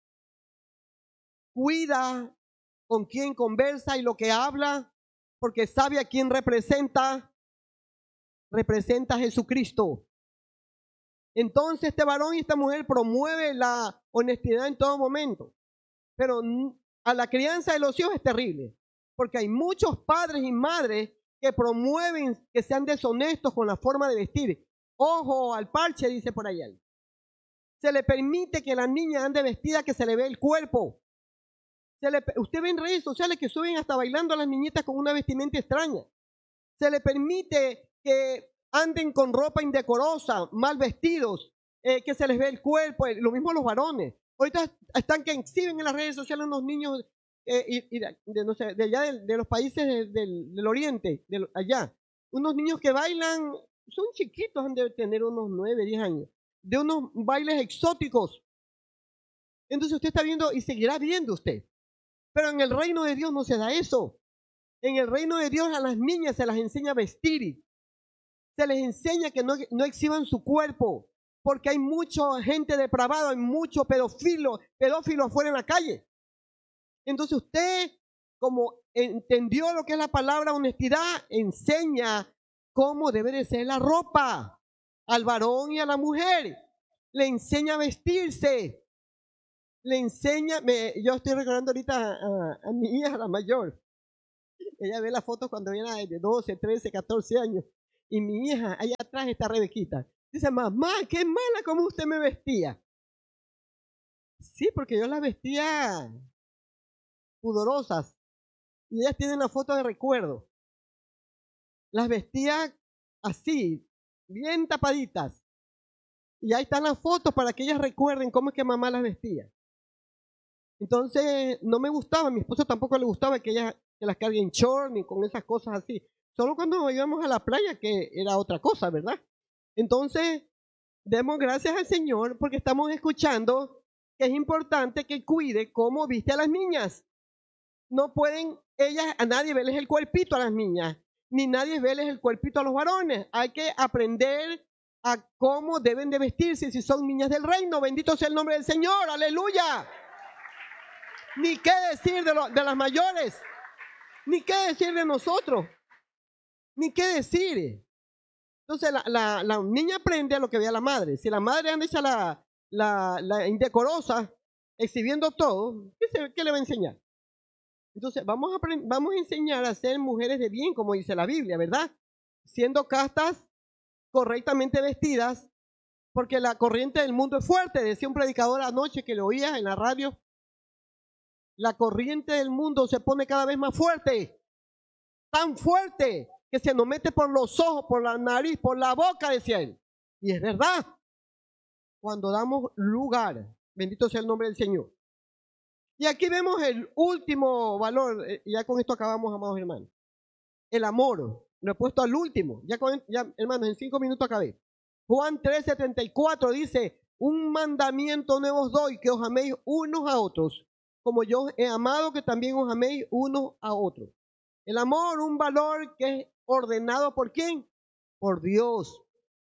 cuida con quién conversa y lo que habla, porque sabe a quién representa. Representa a Jesucristo. Entonces este varón y esta mujer promueve la honestidad en todo momento. Pero a la crianza de los hijos es terrible, porque hay muchos padres y madres que promueven que sean deshonestos con la forma de vestir. Ojo al parche, dice por allá. Se le permite que la niña ande vestida que se le ve el cuerpo. Se le, usted ve en redes sociales que suben hasta bailando a las niñitas con una vestimenta extraña. Se le permite que anden con ropa indecorosa, mal vestidos, eh, que se les ve el cuerpo, lo mismo los varones. Ahorita están que exhiben en las redes sociales unos niños eh, y, y de, de, no sé, de allá de, de los países de, del, del oriente, de allá. Unos niños que bailan, son chiquitos, han de tener unos nueve, diez años, de unos bailes exóticos. Entonces usted está viendo y seguirá viendo usted. Pero en el reino de Dios no se da eso. En el reino de Dios a las niñas se las enseña a vestir. Se les enseña que no, no exhiban su cuerpo. Porque hay mucha gente depravada, hay mucho pedófilo, pedófilo afuera en la calle. Entonces usted, como entendió lo que es la palabra honestidad, enseña cómo debe de ser la ropa al varón y a la mujer. Le enseña a vestirse. Le enseña, me, yo estoy recordando ahorita a, a, a mi hija, la mayor. ella ve las fotos cuando era de doce, trece, catorce años. Y mi hija, allá atrás está Rebequita. Dice, mamá, qué mala como usted me vestía. Sí, porque yo las vestía pudorosas. Y ellas tienen la foto de recuerdo. Las vestía así, bien tapaditas. Y ahí están las fotos para que ellas recuerden cómo es que mamá las vestía. Entonces, no me gustaba, a mi esposo tampoco le gustaba que ellas que las carguen en short ni con esas cosas así. Solo cuando íbamos a la playa, que era otra cosa, ¿verdad? Entonces, demos gracias al Señor porque estamos escuchando que es importante que cuide cómo viste a las niñas. No pueden ellas, a nadie verles el cuerpito a las niñas, ni nadie verles el cuerpito a los varones. Hay que aprender a cómo deben de vestirse si son niñas del reino. Bendito sea el nombre del Señor, aleluya. Ni qué decir de, lo, de las mayores, ni qué decir de nosotros, ni qué decir. Entonces la, la, la niña aprende a lo que ve a la madre. Si la madre anda esa la, la, la indecorosa, exhibiendo todo, ¿qué, se, ¿qué le va a enseñar? Entonces vamos a, vamos a enseñar a ser mujeres de bien, como dice la Biblia, ¿verdad? Siendo castas, correctamente vestidas, porque la corriente del mundo es fuerte. Decía un predicador anoche que lo oía en la radio. La corriente del mundo se pone cada vez más fuerte, tan fuerte que se nos mete por los ojos, por la nariz, por la boca, decía él. Y es verdad, cuando damos lugar, bendito sea el nombre del Señor. Y aquí vemos el último valor, y ya con esto acabamos, amados hermanos. El amor, lo he puesto al último, ya, con, ya hermanos, en cinco minutos acabé. Juan trece, treinta y cuatro dice, un mandamiento nuevo os doy, que os améis unos a otros, como yo he amado, que también os améis unos a otros. El amor, un valor que es ordenado ¿por quién? Por Dios.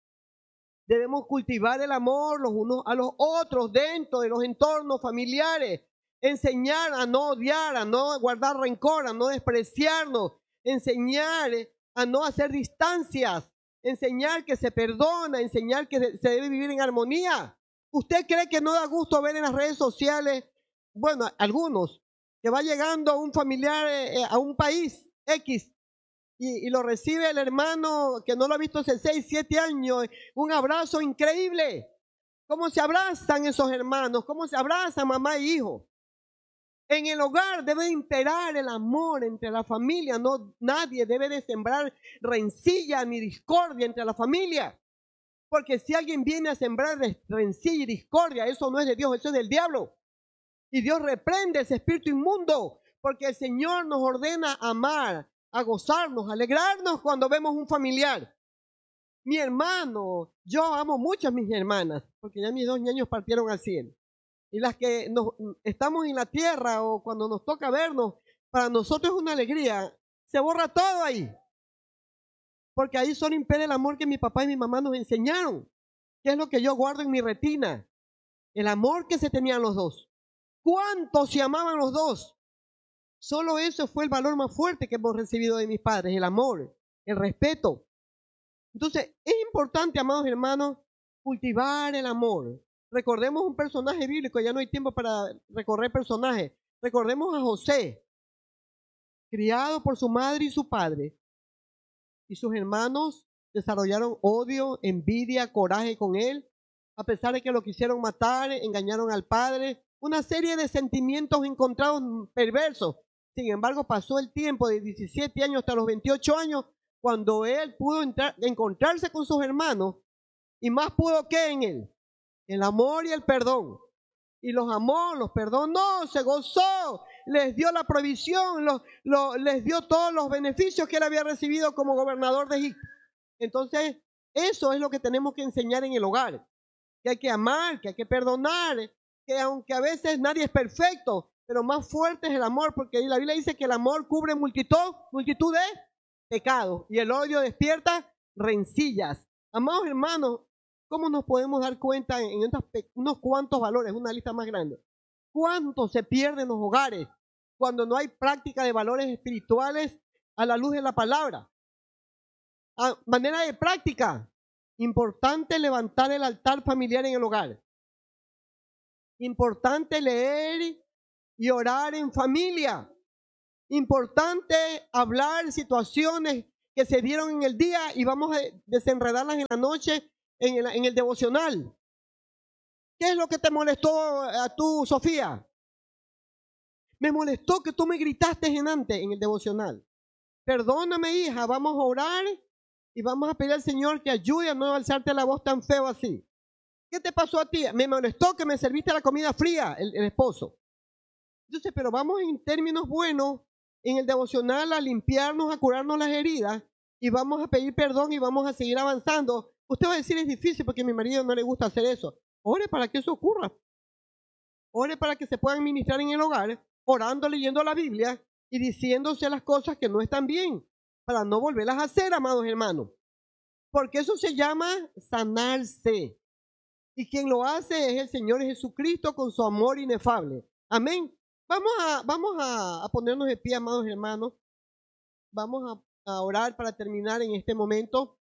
Debemos cultivar el amor los unos a los otros dentro de los entornos familiares. Enseñar a no odiar, a no guardar rencor, a no despreciarnos. Enseñar a no hacer distancias. Enseñar que se perdona, enseñar que se debe vivir en armonía. ¿Usted cree que no da gusto ver en las redes sociales, bueno, algunos, que va llegando un familiar eh, a un país X y, y lo recibe el hermano que no lo ha visto hace seis, siete años, un abrazo increíble? ¿Cómo se abrazan esos hermanos? ¿Cómo se abrazan mamá e hijo? En el hogar debe imperar el amor entre la familia. No, nadie debe de sembrar rencilla ni discordia entre la familia. Porque si alguien viene a sembrar rencilla y discordia, eso no es de Dios, eso es del diablo. Y Dios reprende ese espíritu inmundo, porque el Señor nos ordena amar, a gozarnos, a alegrarnos cuando vemos un familiar. Mi hermano, yo amo mucho a mis hermanas, porque ya mis dos niños partieron al cielo. Y las que nos, estamos en la tierra o cuando nos toca vernos, para nosotros es una alegría. Se borra todo ahí. Porque ahí solo impera el amor que mi papá y mi mamá nos enseñaron. Que es lo que yo guardo en mi retina. El amor que se tenían los dos. ¿Cuánto se amaban los dos? Solo eso fue el valor más fuerte que hemos recibido de mis padres, el amor, el respeto. Entonces, es importante, amados hermanos, cultivar el amor. Recordemos un personaje bíblico, ya no hay tiempo para recorrer personajes. Recordemos a José, criado por su madre y su padre, y sus hermanos desarrollaron odio, envidia, coraje con él, a pesar de que lo quisieron matar, engañaron al padre, una serie de sentimientos encontrados perversos. Sin embargo, pasó el tiempo de diecisiete años hasta los veintiocho años, cuando él pudo entrar, encontrarse con sus hermanos, y más pudo que en él, el amor y el perdón. Y los amó, los perdonó, se gozó, les dio la provisión, los, los, les dio todos los beneficios que él había recibido como gobernador de Egipto. Entonces, eso es lo que tenemos que enseñar en el hogar, que hay que amar, que hay que perdonar, que aunque a veces nadie es perfecto, pero más fuerte es el amor, porque la Biblia dice que el amor cubre multitud, multitud de pecados y el odio despierta rencillas. Amados hermanos, ¿cómo nos podemos dar cuenta en estos, unos cuantos valores, una lista más grande? ¿Cuánto se pierde en los hogares cuando no hay práctica de valores espirituales a la luz de la palabra? A manera de práctica, importante levantar el altar familiar en el hogar. Importante leer y orar en familia. Importante hablar situaciones que se dieron en el día y vamos a desenredarlas en la noche en el, en el devocional. ¿Qué es lo que te molestó a tú, Sofía? Me molestó que tú me gritaste en antes en el devocional. Perdóname, hija, vamos a orar y vamos a pedir al Señor que ayude a no alzarte la voz tan feo así. ¿Qué te pasó a ti? Me molestó que me serviste la comida fría, el, el esposo. Entonces, pero vamos en términos buenos en el devocional a limpiarnos, a curarnos las heridas y vamos a pedir perdón y vamos a seguir avanzando. Usted va a decir, es difícil porque a mi marido no le gusta hacer eso. Ore para que eso ocurra. Ore para que se puedan ministrar en el hogar, orando, leyendo la Biblia y diciéndose las cosas que no están bien, para no volverlas a hacer, amados hermanos. Porque eso se llama sanarse. Y quien lo hace es el Señor Jesucristo con su amor inefable. Amén. Vamos a, vamos a, a ponernos de pie, amados hermanos. Vamos a, a orar para terminar en este momento.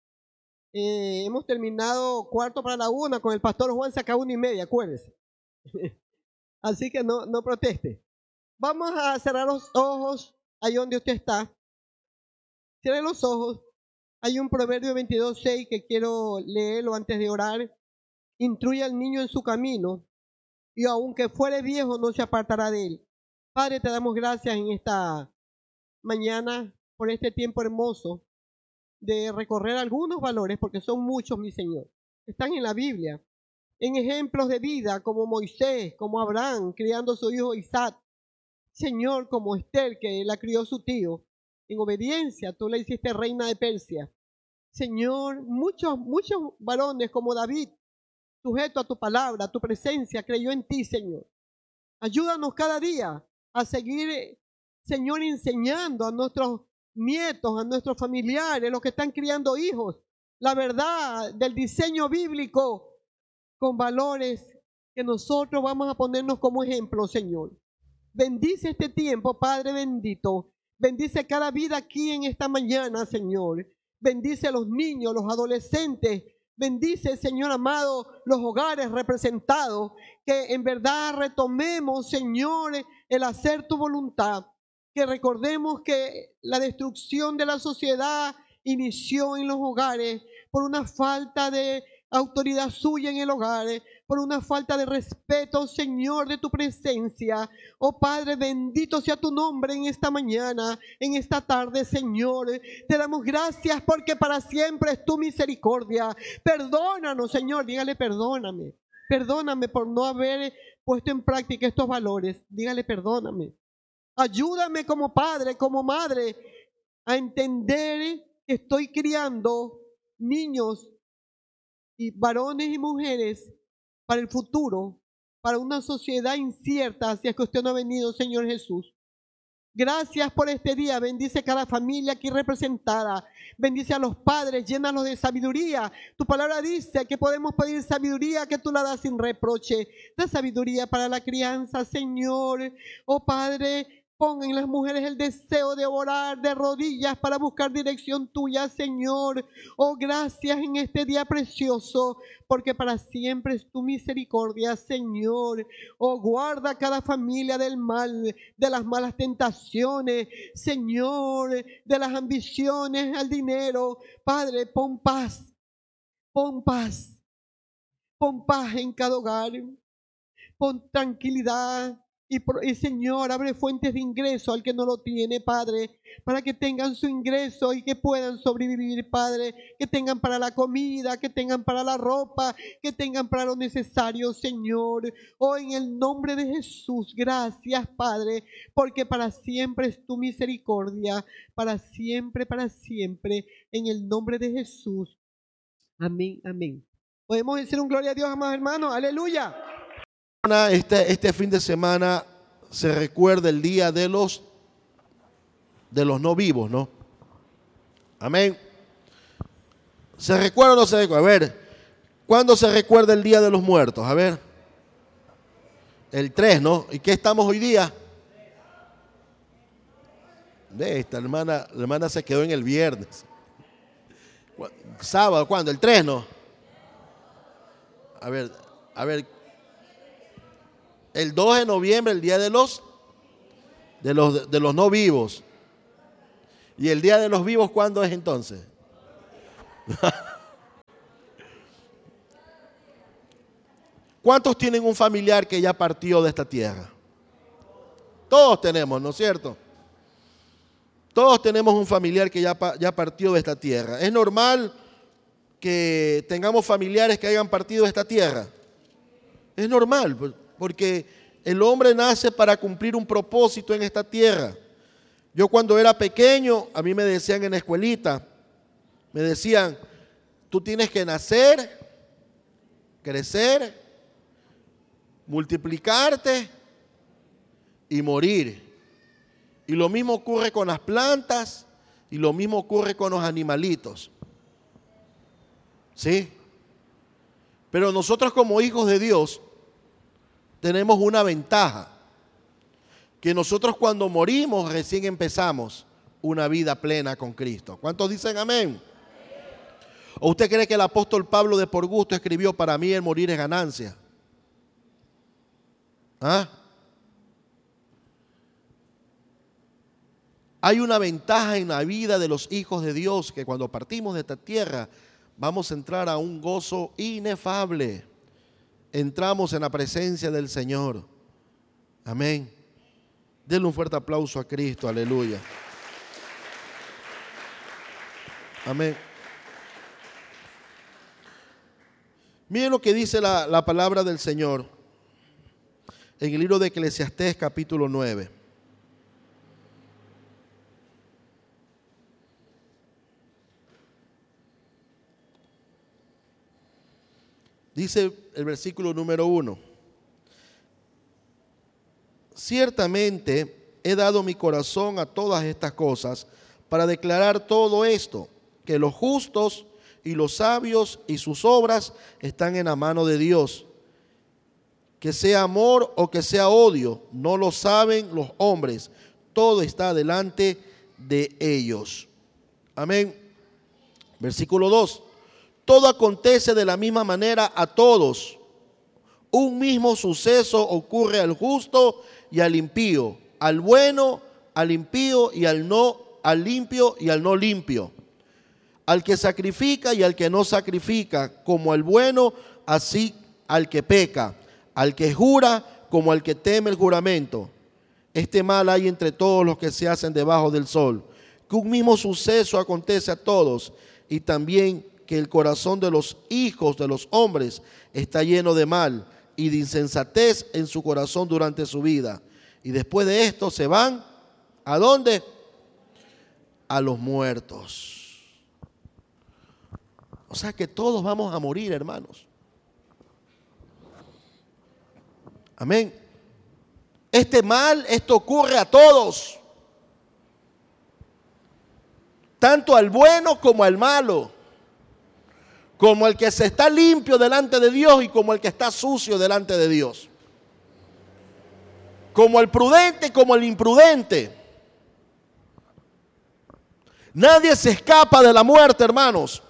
Eh, hemos terminado cuarto para la una. Con el pastor Juan saca una y media, acuérdese. Así que no, no proteste. Vamos a cerrar los ojos ahí donde usted está. Cierre los ojos. Hay un proverbio veintidós seis que quiero leerlo antes de orar. Instruye al niño en su camino, y aunque fuere viejo no se apartará de él. Padre, te damos gracias en esta mañana por este tiempo hermoso de recorrer algunos valores, porque son muchos, mi Señor. Están en la Biblia, en ejemplos de vida como Moisés, como Abraham, criando a su hijo Isaac. Señor, como Esther, que la crió su tío. En obediencia, tú la hiciste reina de Persia. Señor, muchos, muchos varones como David, sujeto a tu palabra, a tu presencia, creyó en ti, Señor. Ayúdanos cada día a seguir, Señor, enseñando a nuestros nietos, a nuestros familiares, los que están criando hijos, la verdad del diseño bíblico con valores que nosotros vamos a ponernos como ejemplo, Señor. Bendice este tiempo, Padre bendito. Bendice cada vida aquí en esta mañana, Señor. Bendice a los niños, los adolescentes. Bendice, Señor amado, los hogares representados, que en verdad retomemos, Señor, el hacer tu voluntad, que recordemos que la destrucción de la sociedad inició en los hogares por una falta de autoridad suya en el hogar, por una falta de respeto, Señor, de tu presencia. Oh Padre, bendito sea tu nombre en esta mañana, en esta tarde, Señor. Te damos gracias porque para siempre es tu misericordia. Perdónanos, Señor, dígale perdóname. Perdóname por no haber puesto en práctica estos valores. Dígale perdóname. Ayúdame como padre, como madre, a entender que estoy criando niños y varones y mujeres para el futuro, para una sociedad incierta hacia que usted no ha venido, Señor Jesús. Gracias por este día. Bendice cada familia aquí representada. Bendice a los padres, llénalos de sabiduría. Tu palabra dice que podemos pedir sabiduría, que tú la das sin reproche. Da sabiduría para la crianza, Señor. Oh Padre, pon en las mujeres el deseo de orar de rodillas para buscar dirección tuya, Señor. Oh, gracias en este día precioso, porque para siempre es tu misericordia, Señor. Oh, guarda cada familia del mal, de las malas tentaciones, Señor, de las ambiciones al dinero. Padre, pon paz, pon paz, pon paz en cada hogar, pon tranquilidad. Y, y Señor, abre fuentes de ingreso al que no lo tiene, Padre, para que tengan su ingreso y que puedan sobrevivir, Padre, que tengan para la comida, que tengan para la ropa, que tengan para lo necesario, Señor. Oh, en el nombre de Jesús, gracias, Padre, porque para siempre es tu misericordia, para siempre, para siempre, en el nombre de Jesús. Amén, amén. Podemos decir un gloria a Dios, amados hermanos, aleluya. Este, este fin de semana se recuerda el día de los de los no vivos, ¿no? Amén. ¿Se recuerda o no se recuerda? A ver, ¿cuándo se recuerda el día de los muertos? A ver. El tres, ¿no? ¿Y qué estamos hoy día? Ve, esta hermana, la hermana se quedó en el viernes. Sábado, ¿cuándo? El tres, ¿no? A ver, a ver. El dos de noviembre, el día de los De los, de los no vivos. ¿Y el día de los vivos cuándo es entonces? ¿Cuántos tienen un familiar que ya partió de esta tierra? Todos tenemos, ¿no es cierto? Todos tenemos un familiar que ya, ya partió de esta tierra. ¿Es normal que tengamos familiares que hayan partido de esta tierra? Es normal, porque el hombre nace para cumplir un propósito en esta tierra. Yo cuando era pequeño, a mí me decían en la escuelita, me decían, tú tienes que nacer, crecer, multiplicarte y morir. Y lo mismo ocurre con las plantas y lo mismo ocurre con los animalitos. ¿Sí? Pero nosotros como hijos de Dios tenemos una ventaja, que nosotros cuando morimos recién empezamos una vida plena con Cristo. ¿Cuántos dicen amén? ¿O usted cree que el apóstol Pablo de por gusto escribió, para mí el morir es ganancia? ¿Ah? Hay una ventaja en la vida de los hijos de Dios, que cuando partimos de esta tierra vamos a entrar a un gozo inefable. Entramos en la presencia del Señor. Amén. Denle un fuerte aplauso a Cristo, aleluya. Amén. Miren lo que dice la, la palabra del Señor en el libro de Eclesiastés capítulo nueve. Dice el versículo número uno. Ciertamente he dado mi corazón a todas estas cosas para declarar todo esto, que los justos y los sabios y sus obras están en la mano de Dios. Que sea amor o que sea odio, no lo saben los hombres, todo está delante de ellos. Amén. Versículo dos. Todo acontece de la misma manera a todos. Un mismo suceso ocurre al justo y al impío, al bueno, al impío y al no, al limpio y al no limpio, al que sacrifica y al que no sacrifica, como al bueno, así al que peca, al que jura como al que teme el juramento. Este mal hay entre todos los que se hacen debajo del sol, que un mismo suceso acontece a todos, y también que el corazón de los hijos de los hombres está lleno de mal y de insensatez en su corazón durante su vida. Y después de esto se van, ¿a dónde? A los muertos. O sea que todos vamos a morir, hermanos. Amén. Este mal, esto ocurre a todos. Tanto al bueno como al malo. Como el que se está limpio delante de Dios y como el que está sucio delante de Dios. Como el prudente como el imprudente. Nadie se escapa de la muerte, hermanos.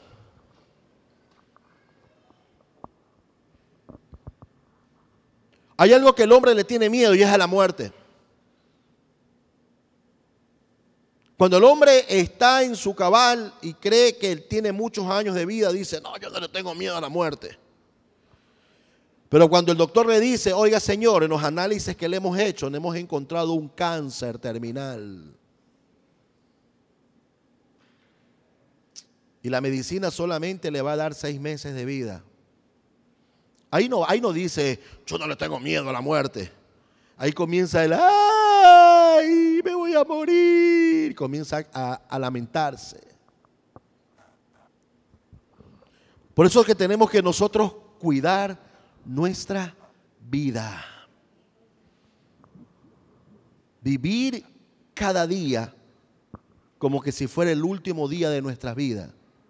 Hay algo que el hombre le tiene miedo y es a la muerte. Cuando el hombre está en su cabal y cree que él tiene muchos años de vida, dice, no, yo no le tengo miedo a la muerte. Pero cuando el doctor le dice, oiga señor, en los análisis que le hemos hecho, le hemos encontrado un cáncer terminal. Y la medicina solamente le va a dar seis meses de vida. Ahí no, ahí no dice, yo no le tengo miedo a la muerte. Ahí comienza el, ¡ay, me voy a morir! Comienza a, a lamentarse. Por eso es que tenemos que nosotros cuidar nuestra vida. Vivir cada día como que si fuera el último día de nuestras vidas.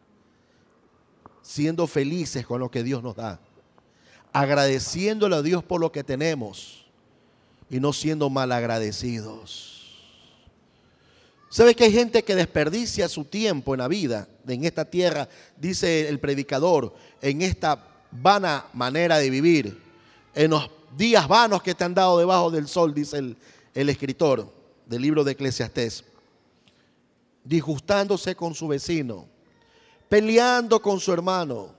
Siendo felices con lo que Dios nos da. Agradeciéndole a Dios por lo que tenemos. Y no siendo malagradecidos. ¿Sabes que hay gente que desperdicia su tiempo en la vida, en esta tierra, dice el predicador, en esta vana manera de vivir, en los días vanos que te han dado debajo del sol, dice el, el escritor del libro de Eclesiastés, disgustándose con su vecino, peleando con su hermano,